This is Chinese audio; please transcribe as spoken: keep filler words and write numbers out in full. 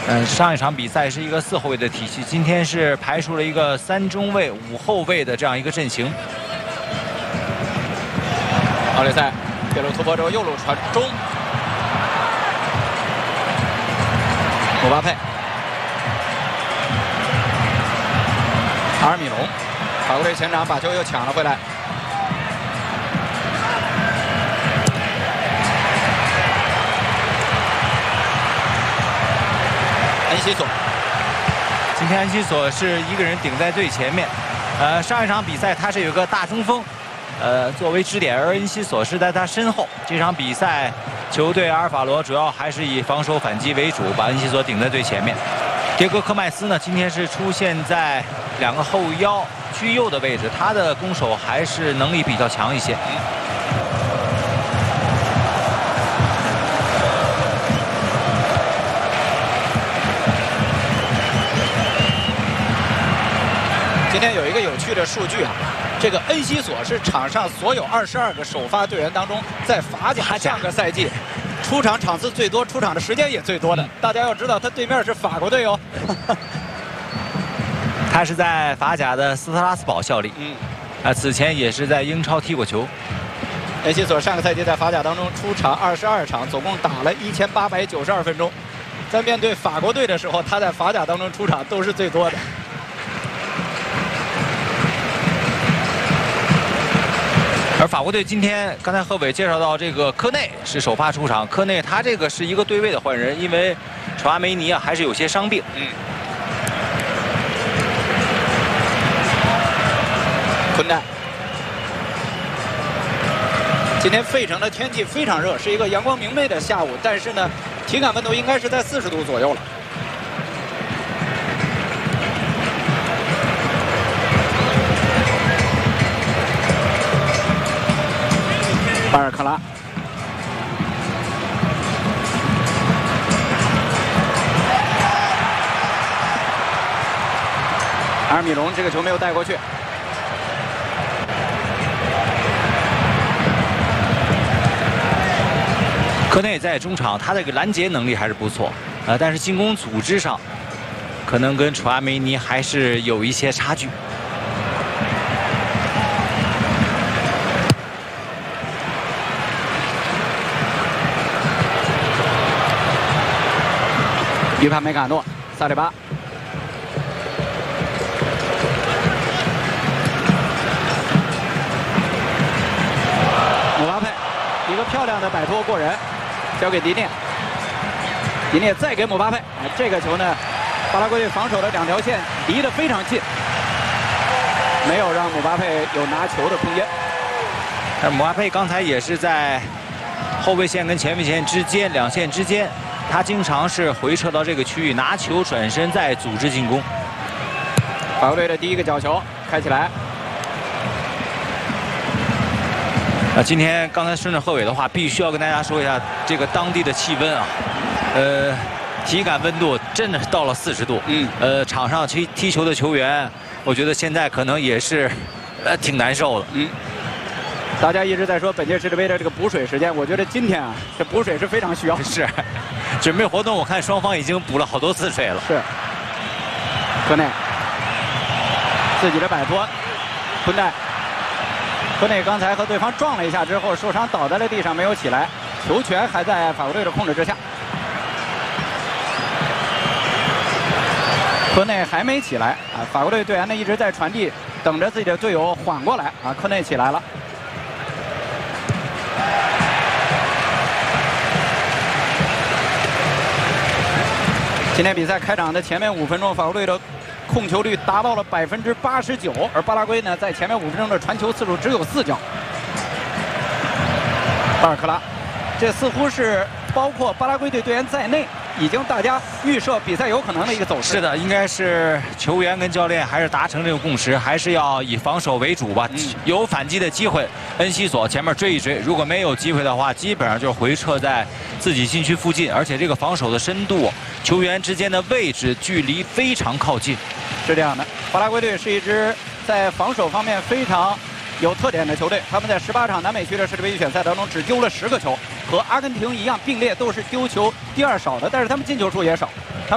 嗯，上一场比赛是一个四后卫的体系，今天是排出了一个三中卫、五后卫的这样一个阵型。 奥利塞铁路突破之后右路传中，姆巴佩，阿尔米隆，法国队前场把球又抢了回来。 恩西索， 今天恩西索是一个人顶在最前面。呃，上一场比赛他是有个大中锋，呃，作为支点，而恩西索是在他身后。这场比赛，球队阿尔法罗主要还是以防守反击为主，把恩西索顶在最前面。迭戈科迈斯呢，今天是出现在两个后腰居右的位置，他的攻守还是能力比较强一些。 今天有一个有趣的数据啊，这个恩西索是场上所有二十二个首发队员当中，在法甲上个赛季出场场次最多、出场的时间也最多的。嗯、大家要知道，他对面是法国队哦。 他是在法甲的斯特拉斯堡效力，嗯，啊，此前也是在英超踢过球。 恩西索上个赛季在法甲当中出场二十二场，总共打了一千八百九十二分钟。在面对法国队的时候，他在法甲当中出场都是最多的。 而法国队今天，刚才贺伟介绍到这个科内是首发出场。科内他这个是一个对位的换人，因为楚阿梅尼啊还是有些伤病。嗯。 昆代，今天费城的天气非常热，是一个阳光明媚的下午，但是呢，体感温度应该是在四十度左右了。 巴尔克拉，阿尔米隆这个球没有带过去。 科内在中场，他这个拦截能力还是不错，呃，但是进攻组织上，可能跟楚阿梅尼还是有一些差距。 预判梅卡诺，萨里巴，姆巴佩，一个漂亮的摆脱过人，交给迪涅，迪涅再给姆巴佩，哎，这个球呢，巴拉圭队防守的两条线离得非常近，没有让姆巴佩有拿球的空间。 但姆巴佩刚才也是在后卫线跟前卫线之间两线之间。 他经常是回撤到这个区域，拿球转身再组织进攻。 法国队的第一个角球开起来。 啊，今天刚才顺着贺伟的话，必须要跟大家说一下这个当地的气温啊，呃，体感温度真的是到了四十度。嗯。呃，场上踢踢球的球员，我觉得现在可能也是，呃，挺难受的。嗯。 大家一直在说本届世界杯的这个补水时间，我觉得今天啊，这补水是非常需要。 是，准备活动我看双方已经补了好多次水了。 是。科内，自己的摆脱，昆代，科内刚才和对方撞了一下之后受伤倒在了地上，没有起来，球权还在法国队的控制之下。科内还没起来啊，法国队队员呢一直在传递，等着自己的队友缓过来啊，科内起来了。 今天比赛开场的前面五分钟，法国队的控球率达到了百分之八十九，而巴拉圭呢，在前面五分钟的传球次数只有四脚。巴尔克拉，这似乎是包括巴拉圭队队员在内，已经大家预设比赛有可能的一个走势。 是的，应该是球员跟教练还是达成这个共识，还是要以防守为主吧。嗯、有反击的机会，恩西索前面追一追，如果没有机会的话，基本上就是回撤在自己禁区附近，而且这个防守的深度。 球员之间的位置距离非常靠近， 是这样的。巴拉圭队是一支在防守方面非常有特点的球队，他们在十八场南美区的世界杯预选赛当中只丢了十个球，和阿根廷一样并列都是丢球第二少的，但是他们进球数也少。